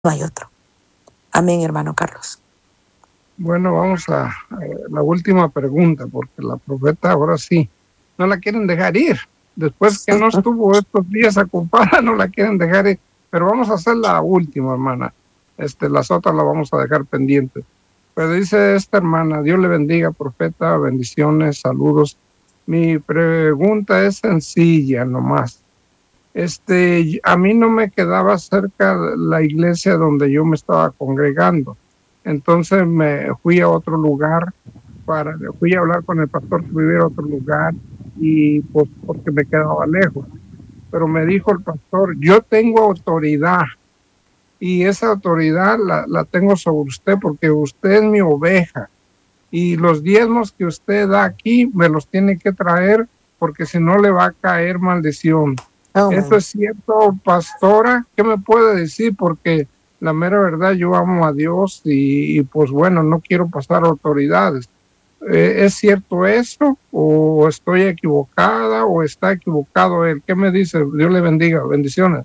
no hay otro. Amén, hermano Carlos. Bueno, vamos a la última pregunta, porque la profeta ahora sí no la quieren dejar ir. Después que no estuvo estos días ocupada, no la quieren dejar ir. Pero vamos a hacer la última, hermana. Las otras las vamos a dejar pendientes. Pero dice esta hermana, Dios le bendiga, profeta, bendiciones, saludos. Mi pregunta es sencilla nomás. A mí no me quedaba cerca la iglesia donde yo me estaba congregando. Entonces me fui a otro lugar fui a hablar con el pastor que vivía en otro lugar y pues porque me quedaba lejos. Pero me dijo el pastor, yo tengo autoridad y esa autoridad la tengo sobre usted porque usted es mi oveja y los diezmos que usted da aquí me los tiene que traer porque si no le va a caer maldición. Oh, ¿Esto es cierto, pastora? ¿Qué me puede decir? Porque la mera verdad yo amo a Dios y pues bueno, no quiero pasar autoridades. ¿Es cierto eso? ¿O estoy equivocada? ¿O está equivocado él? ¿Qué me dice? Dios le bendiga. Bendiciones.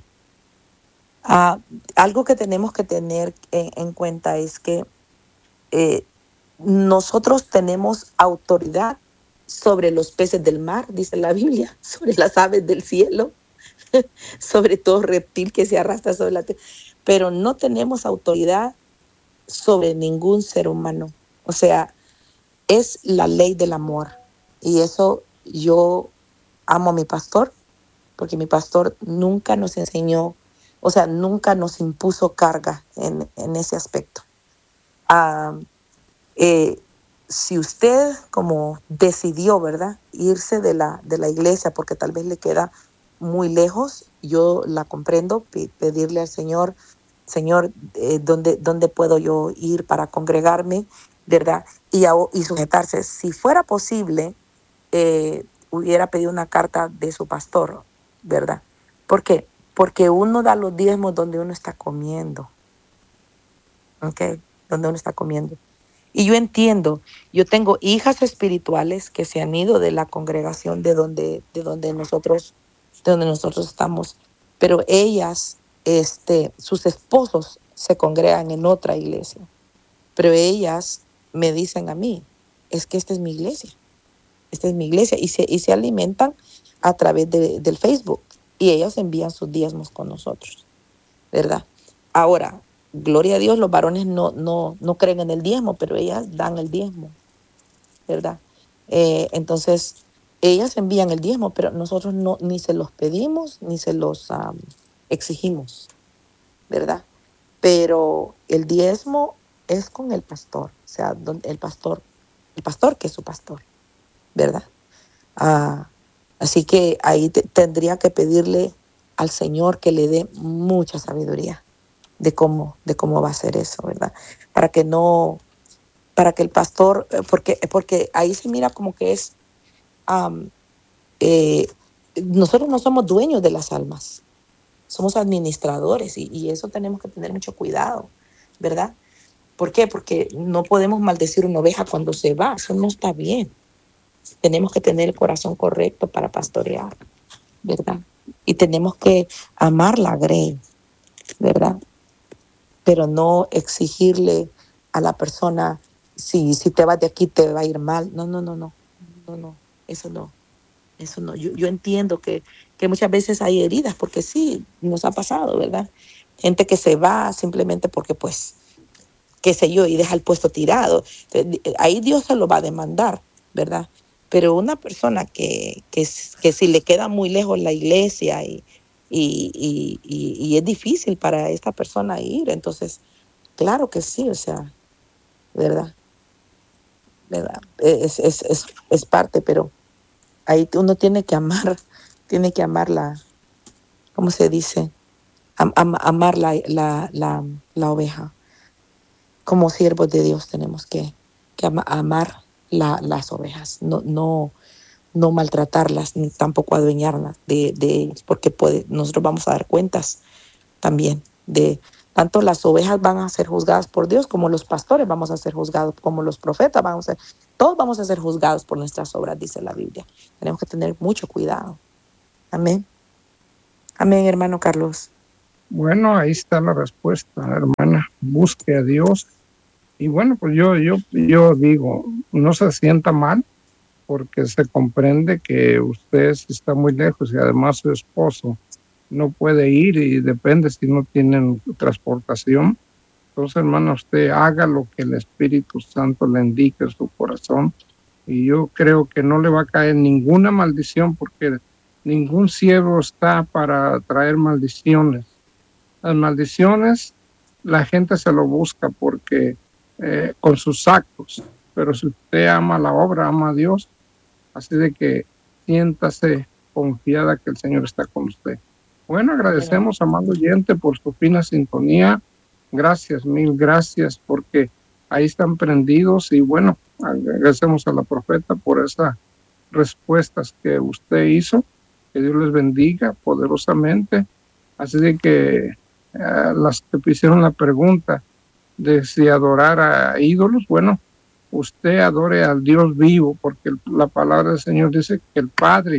Ah, algo que tenemos que tener en cuenta es que eh, nosotros tenemos autoridad sobre los peces del mar, dice la Biblia, sobre las aves del cielo, sobre todo reptil que se arrastra sobre la tierra, pero no tenemos autoridad sobre ningún ser humano. O sea, es la ley del amor. Y eso yo amo a mi pastor, porque mi pastor nunca nos enseñó, o sea, nunca nos impuso carga en ese aspecto. Ah, eh, si usted como decidió, ¿verdad?, irse de la iglesia porque tal vez le queda muy lejos, yo la comprendo, pedirle al Señor, Señor, ¿dónde puedo yo ir para congregarme, ¿verdad? Y sujetarse. Si fuera posible, hubiera pedido una carta de su pastor, ¿verdad? ¿Por qué? Porque uno da los diezmos donde uno está comiendo, ¿ok? Donde uno está comiendo. Y yo entiendo, yo tengo hijas espirituales que se han ido de la congregación de donde nosotros estamos, pero ellas, sus esposos se congregan en otra iglesia, pero ellas me dicen a mí, es que esta es mi iglesia, y se alimentan a través del Facebook, y ellos envían sus diezmos con nosotros, ¿verdad? Ahora, gloria a Dios, los varones no creen en el diezmo, pero ellas dan el diezmo, ¿verdad? Entonces, ellas envían el diezmo, pero nosotros no, ni se los pedimos, ni se los exigimos, ¿verdad? Pero el diezmo es con el pastor, o sea, el pastor que es su pastor, ¿verdad? Ah, así que ahí tendría que pedirle al Señor que le dé mucha sabiduría de cómo va a ser eso, ¿verdad? Para que no, para que el pastor, porque ahí se mira como que es, um, eh, nosotros no somos dueños de las almas, somos administradores y eso tenemos que tener mucho cuidado, ¿verdad? ¿Por qué? Porque no podemos maldecir una oveja cuando se va, eso no está bien. Tenemos que tener el corazón correcto para pastorear, ¿verdad? Y tenemos que amar la grey, ¿verdad? Pero no exigirle a la persona, si te vas de aquí te va a ir mal. No, eso no, eso no. Yo entiendo que muchas veces hay heridas, porque sí, nos ha pasado, ¿verdad? Gente que se va simplemente porque, pues, qué sé yo, y deja el puesto tirado. Ahí Dios se lo va a demandar, ¿verdad? Pero una persona que si le queda muy lejos la iglesia y es difícil para esta persona ir, entonces, claro que sí, o sea, ¿verdad? ¿Verdad? Es parte, pero ahí uno tiene que amar ¿cómo se dice? Amar la oveja. Como siervos de Dios tenemos que amar las ovejas, no maltratarlas, ni tampoco adueñarlas de ellos, porque nosotros vamos a dar cuentas también de tanto las ovejas van a ser juzgadas por Dios, como los pastores vamos a ser juzgados, como los profetas todos vamos a ser juzgados por nuestras obras, dice la Biblia. Tenemos que tener mucho cuidado. Amén. Amén, hermano Carlos. Bueno, ahí está la respuesta, hermana. Busque a Dios. Y bueno, pues yo digo, no se sienta mal porque se comprende que usted está muy lejos y además su esposo no puede ir y depende si no tienen transportación. Entonces, hermano, usted haga lo que el Espíritu Santo le indique en su corazón y yo creo que no le va a caer ninguna maldición porque ningún siervo está para traer maldiciones. Las maldiciones la gente se lo busca porque con sus actos, pero si usted ama la obra, ama a Dios, así de que siéntase confiada que el Señor está con usted. Bueno, agradecemos, amado oyente, por su fina sintonía. Gracias, mil gracias, porque ahí están prendidos y bueno, agradecemos a la profeta por esas respuestas que usted hizo. Que Dios les bendiga poderosamente. Así de que las que hicieron la pregunta de si adorar a ídolos, bueno, usted adore al Dios vivo, porque la palabra del Señor dice que el Padre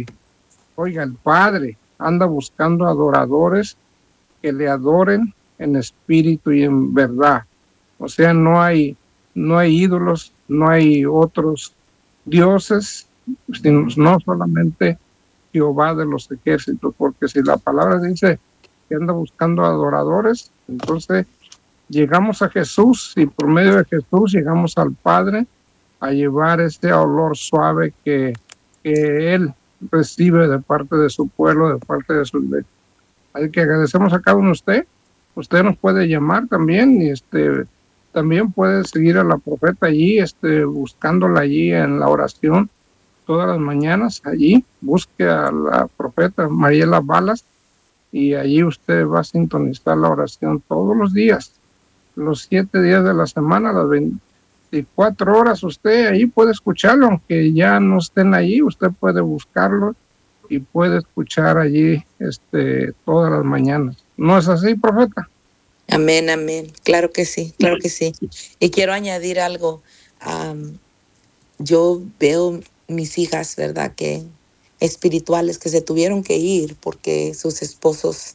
anda buscando adoradores que le adoren en espíritu y en verdad. O sea, no hay ídolos, no hay otros dioses, sino no solamente Jehová de los ejércitos, porque si la palabra dice que anda buscando adoradores, entonces llegamos a Jesús y por medio de Jesús llegamos al Padre a llevar este olor suave que Él recibe de parte de su pueblo, de parte de su iglesia. Así que agradecemos a cada uno de usted. Usted nos puede llamar también y también puede seguir a la profeta allí, buscándola allí en la oración todas las mañanas. Allí busque a la profeta Mariela Balas y allí usted va a sintonizar la oración todos los días, los 7 días de la semana, las 24 horas. Usted ahí puede escucharlo, aunque ya no estén allí, usted puede buscarlo y puede escuchar allí todas las mañanas. ¿No es así, profeta? Amén, amén. Claro que sí, claro que sí. Y quiero añadir algo. Yo veo mis hijas, ¿verdad? Que espirituales que se tuvieron que ir porque sus esposos,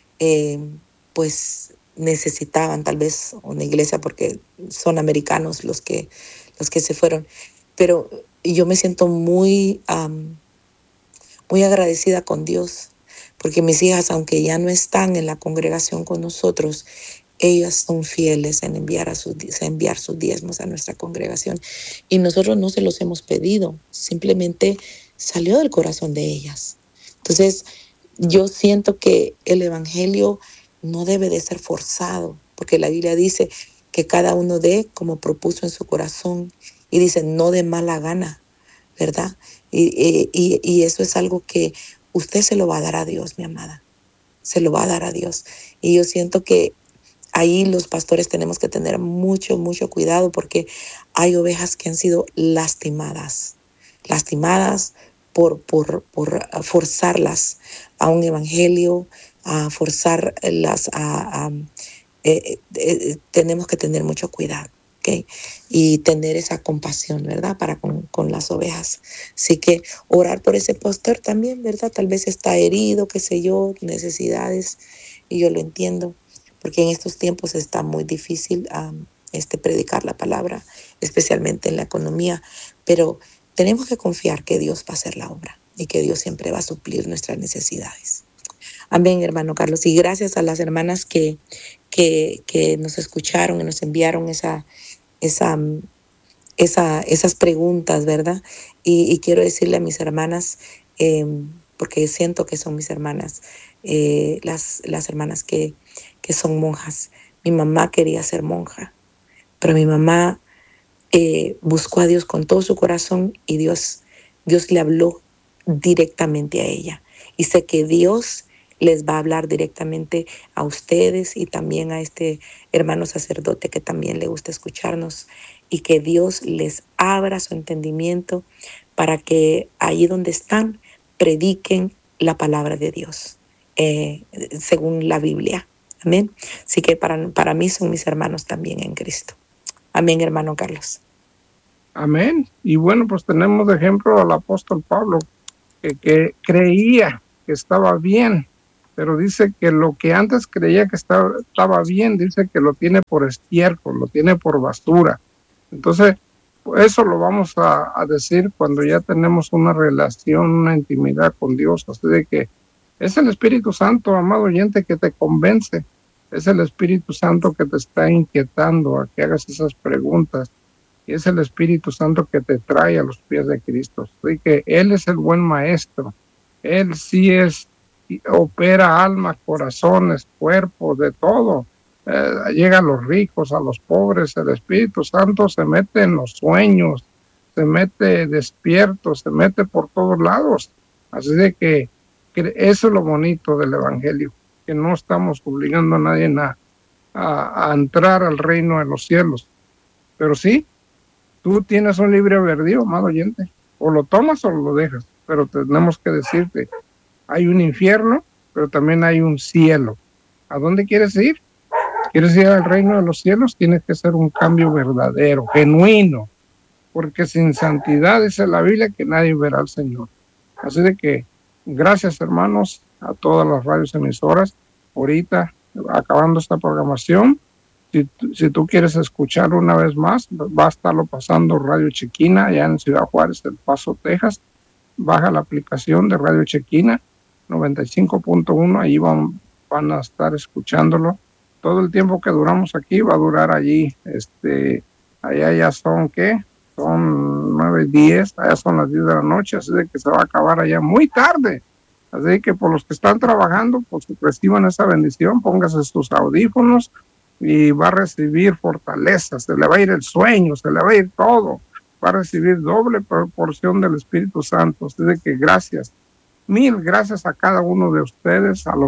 pues necesitaban tal vez una iglesia porque son americanos los que se fueron. Pero yo me siento muy muy agradecida con Dios, porque mis hijas, aunque ya no están en la congregación con nosotros, ellas son fieles en enviar sus diezmos a nuestra congregación. Y nosotros no se los hemos pedido, simplemente salió del corazón de ellas. Entonces, yo siento que el evangelio no debe de ser forzado, porque la Biblia dice que cada uno dé como propuso en su corazón, y dice no de mala gana, ¿verdad? Y eso es algo que usted se lo va a dar a Dios, mi amada. Se lo va a dar a Dios. Y yo siento que ahí los pastores tenemos que tener mucho, mucho cuidado porque hay ovejas que han sido lastimadas por forzarlas a un evangelio, a forzarlas tenemos que tener mucho cuidado. Okay. Y tener esa compasión, ¿verdad? Para con las ovejas. Así que orar por ese pastor también, ¿verdad? Tal vez está herido, qué sé yo, necesidades, y yo lo entiendo, porque en estos tiempos está muy difícil predicar la palabra, especialmente en la economía, pero tenemos que confiar que Dios va a hacer la obra y que Dios siempre va a suplir nuestras necesidades. Amén, hermano Carlos. Y gracias a las hermanas que nos escucharon y nos enviaron esas preguntas, ¿verdad? Y quiero decirle a mis hermanas, porque siento que son mis hermanas, las hermanas que son monjas. Mi mamá quería ser monja, pero mi mamá buscó a Dios con todo su corazón y Dios le habló directamente a ella. Y sé que Dios les va a hablar directamente a ustedes y también a este hermano sacerdote que también le gusta escucharnos, y que Dios les abra su entendimiento para que ahí donde están prediquen la palabra de Dios según la Biblia. Amén. Así que para mí son mis hermanos también en Cristo. Amén, hermano Carlos. Amén. Y bueno, pues tenemos de ejemplo al apóstol Pablo, que creía que estaba bien pero dice que lo que antes creía que estaba bien, dice que lo tiene por estiércol, lo tiene por basura. Entonces, eso lo vamos a decir cuando ya tenemos una relación, una intimidad con Dios, así de que es el Espíritu Santo, amado oyente, que te convence, es el Espíritu Santo que te está inquietando a que hagas esas preguntas, y es el Espíritu Santo que te trae a los pies de Cristo. Así que Él es el buen maestro, Él sí opera almas, corazones, cuerpos, de todo. Llega a los ricos, a los pobres. El Espíritu Santo se mete en los sueños, se mete despierto, se mete por todos lados. Así de que eso es lo bonito del Evangelio, que no estamos obligando a nadie a entrar al reino de los cielos. Pero sí, tú tienes un libre albedrío, amado oyente, o lo tomas o lo dejas, pero tenemos que decirte, hay un infierno, pero también hay un cielo. ¿A dónde quieres ir? ¿Quieres ir al reino de los cielos? Tienes que hacer un cambio verdadero, genuino, porque sin santidad dice la Biblia que nadie verá al Señor. Así de que gracias, hermanos, a todas las radios emisoras. Ahorita, acabando esta programación, si tú quieres escuchar una vez más, va a estarlo pasando Radio Chequina, allá en Ciudad Juárez, El Paso, Texas. Baja la aplicación de Radio Chequina 95.1, ahí van a estar escuchándolo. Todo el tiempo que duramos aquí va a durar allí. Allá ya son, ¿qué? Son 9:10, allá son las 10 de la noche, así de que se va a acabar allá muy tarde. Así que por los que están trabajando, pues reciban esa bendición, póngase sus audífonos y va a recibir fortaleza, se le va a ir el sueño, se le va a ir todo, va a recibir doble porción del Espíritu Santo. Así de que gracias, mil gracias a cada uno de ustedes, a los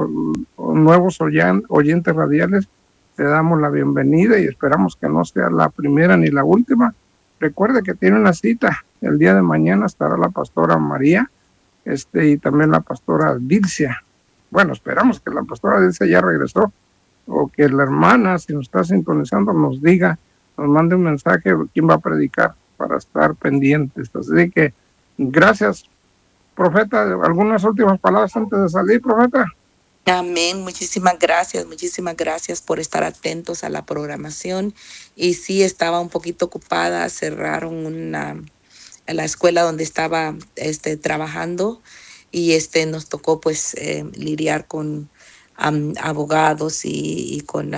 nuevos oyentes radiales. Le damos la bienvenida y esperamos que no sea la primera ni la última. Recuerde que tiene una cita. El día de mañana estará la pastora María y también la pastora Dilcia. Bueno, esperamos que la pastora Dilcia ya regresó, o que la hermana, si nos está sintonizando, nos diga, nos mande un mensaje quién va a predicar para estar pendientes. Así que gracias, profeta. ¿Algunas últimas palabras antes de salir, profeta? Amén, muchísimas gracias por estar atentos a la programación. Y sí, estaba un poquito ocupada, cerraron la escuela donde estaba trabajando, y nos tocó pues lidiar con abogados y con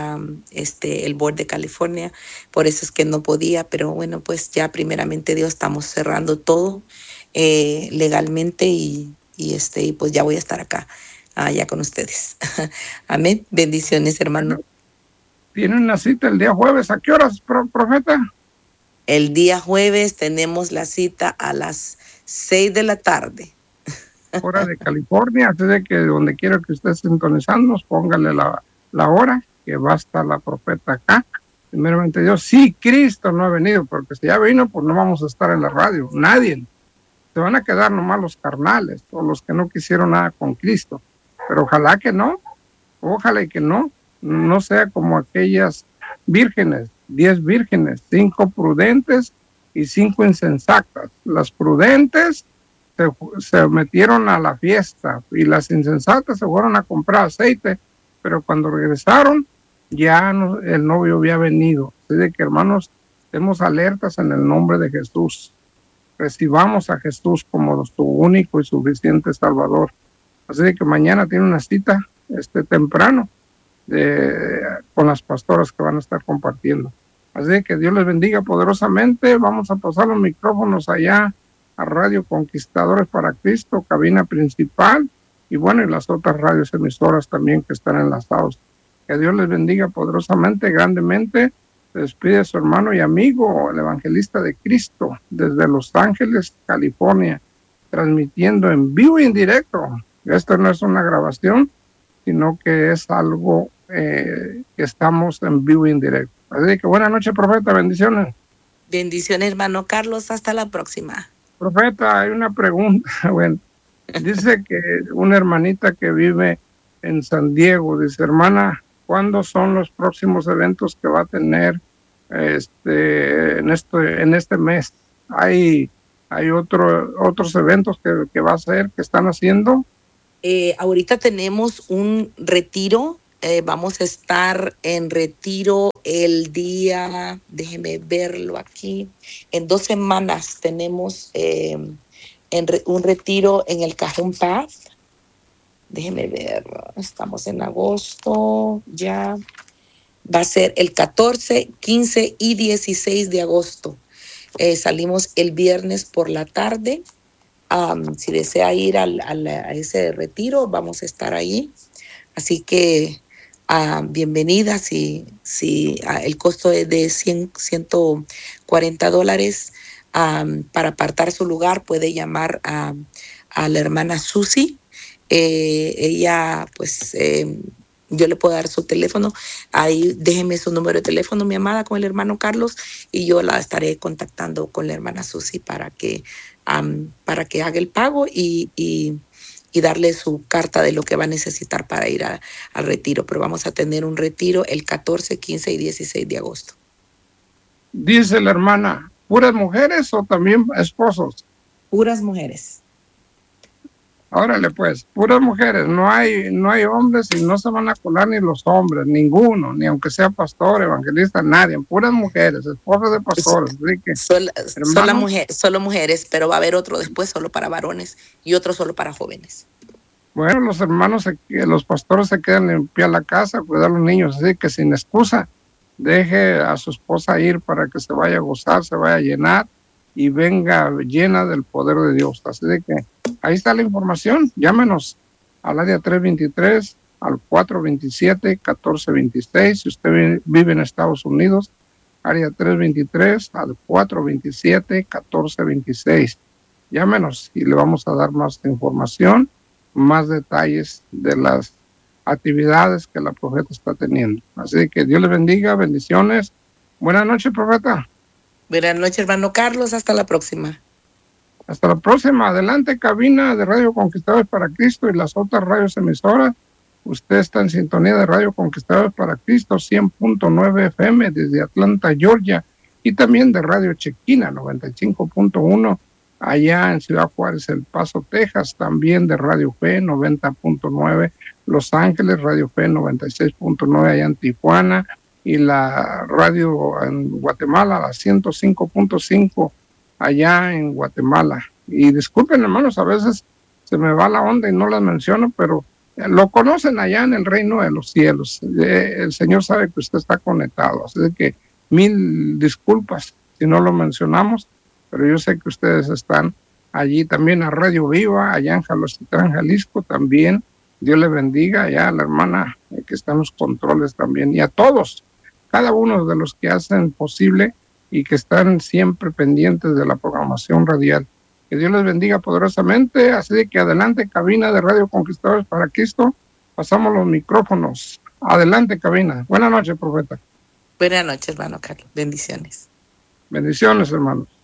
el Board de California. Por eso es que no podía, pero bueno, pues ya primeramente Dios estamos cerrando todo legalmente, y pues ya voy a estar acá ya con ustedes. Amén. Bendiciones, hermano. Tiene una cita el día jueves. ¿A qué horas, profeta? El día jueves tenemos la cita a las 6 de la tarde. Hora de California, así de que donde quiera que esté sintonizándonos, póngale la hora, que va a estar la profeta acá. Primeramente Dios, sí, Cristo no ha venido, porque si ya vino, pues no vamos a estar en la radio, nadie. Se van a quedar nomás los carnales, o los que no quisieron nada con Cristo. Pero ojalá que no, ojalá y que no sea como aquellas vírgenes, 10 vírgenes, 5 prudentes y 5 insensatas. Las prudentes se metieron a la fiesta, y las insensatas se fueron a comprar aceite, pero cuando regresaron ya el novio había venido. Así de que, hermanos, estemos alertas en el nombre de Jesús. Recibamos a Jesús como nuestro único y suficiente Salvador. Así de que mañana tiene una cita temprano con las pastoras que van a estar compartiendo. Así de que Dios les bendiga poderosamente. Vamos a pasar los micrófonos allá a Radio Conquistadores para Cristo, cabina principal, y bueno, y las otras radios emisoras también que están enlazados. Que Dios les bendiga poderosamente, grandemente. Se despide su hermano y amigo, el evangelista de Cristo, desde Los Ángeles, California, transmitiendo en vivo y en directo. Esto no es una grabación, sino que es algo que estamos en vivo y en directo. Así que buenas noches, profeta, bendiciones. Bendiciones, hermano Carlos, hasta la próxima. Profeta, hay una pregunta. Bueno, dice que una hermanita que vive en San Diego, dice, hermana, ¿cuándo son los próximos eventos que va a tener en este mes? ¿Hay otros eventos que va a hacer, que están haciendo? Ahorita tenemos un retiro. Vamos a estar en retiro el día, déjeme verlo aquí, en 2 semanas tenemos un retiro en el Cajón Paz. Déjeme ver, estamos en agosto ya. Va a ser el 14, 15 y 16 de agosto. Salimos el viernes por la tarde. Si desea ir a ese retiro, vamos a estar ahí. Así que bienvenida. Si el costo es de $140, para apartar su lugar puede llamar a la hermana Susi. Ella, pues, yo le puedo dar su teléfono. Ahí déjeme su número de teléfono, mi amada, con el hermano Carlos, y yo la estaré contactando con la hermana Susi para que haga el pago y darle su carta de lo que va a necesitar para ir al retiro. Pero vamos a tener un retiro el 14, 15 y 16 de agosto. Dice la hermana, ¿puras mujeres o también esposos? Puras mujeres. Órale pues, puras mujeres, no hay hombres y no se van a colar ni los hombres, ninguno, ni aunque sea pastor, evangelista, nadie, puras mujeres, esposas de pastores. Así que, solo mujeres, pero va a haber otro después solo para varones y otro solo para jóvenes. Bueno, los hermanos, los pastores se quedan en pie a la casa, cuidar a los niños, así que sin excusa, deje a su esposa ir para que se vaya a gozar, se vaya a llenar y venga llena del poder de Dios. Así de que ahí está la información. Llámenos al área 323, al 427-1426. Si usted vive en Estados Unidos, área 323 al 427-1426. Llámenos y le vamos a dar más información, más detalles de las actividades que la profeta está teniendo. Así que Dios le bendiga, bendiciones. Buenas noches, profeta. Buenas noches, hermano Carlos. Hasta la próxima. Hasta la próxima. Adelante, cabina de Radio Conquistadores para Cristo y las otras radios emisoras. Usted está en sintonía de Radio Conquistadores para Cristo, 100.9 FM desde Atlanta, Georgia, y también de Radio Chequina, 95.1, allá en Ciudad Juárez, El Paso, Texas, también de Radio Fe, 90.9, Los Ángeles, Radio Fe, 96.9, allá en Tijuana, y la radio en Guatemala, la 105.5, allá en Guatemala. Y disculpen, hermanos, a veces se me va la onda y no las menciono, pero lo conocen allá en el reino de los cielos. El Señor sabe que usted está conectado, así que 1000 disculpas si no lo mencionamos, pero yo sé que ustedes están allí. También a Radio Viva, allá en Jalocitlán, Jalisco, también. Dios le bendiga, allá a la hermana que está en los controles también, y a todos, cada uno de los que hacen posible y que están siempre pendientes de la programación radial. Que Dios les bendiga poderosamente. Así de que adelante, cabina de Radio Conquistadores para Cristo. Pasamos los micrófonos. Adelante, cabina. Buenas noches, profeta. Buenas noches, hermano Carlos. Bendiciones. Bendiciones, hermanos.